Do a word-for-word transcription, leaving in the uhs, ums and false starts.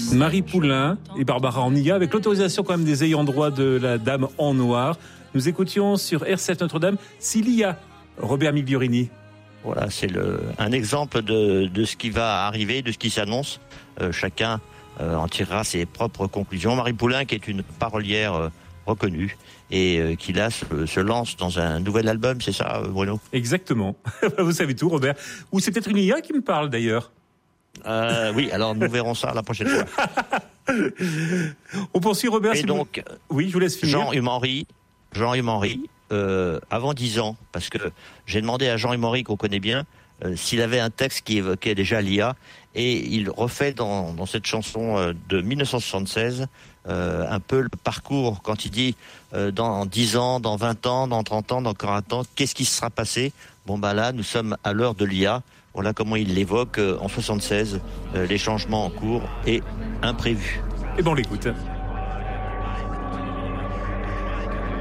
Marie Poulain et Barbara en I A, avec l'autorisation quand même des ayants droit de la Dame en Noir. Nous écoutions sur R sept Notre-Dame Cilia, Robert Migliorini. Voilà, c'est le, un exemple de, de ce qui va arriver, de ce qui s'annonce. Euh, chacun euh, en tirera ses propres conclusions. Marie Poulain, qui est une parolière euh, reconnue et euh, qui là se, se lance dans un nouvel album, c'est ça, Bruno ? Exactement. Vous savez tout, Robert. Ou c'est peut-être une I A qui me parle d'ailleurs. Euh, oui, alors nous verrons ça la prochaine fois. On poursuit, Robert. Et si donc, vous... oui, je vous laisse finir. Jean-Humenry, Jean-Humenry, euh, avant dix ans, parce que j'ai demandé à Jean-Humenry, qu'on connaît bien, euh, s'il avait un texte qui évoquait déjà l'I A, et il refait dans, dans cette chanson euh, de dix-neuf cent soixante-seize euh, un peu le parcours quand il dit euh, dans dix ans, dans vingt ans, dans trente ans, dans quarante ans, qu'est-ce qui se sera passé ? Bon ben là, nous sommes à l'heure de l'I A. Voilà comment il l'évoque euh, en soixante-seize, euh, les changements en cours et imprévus. Et bon, on l'écoute.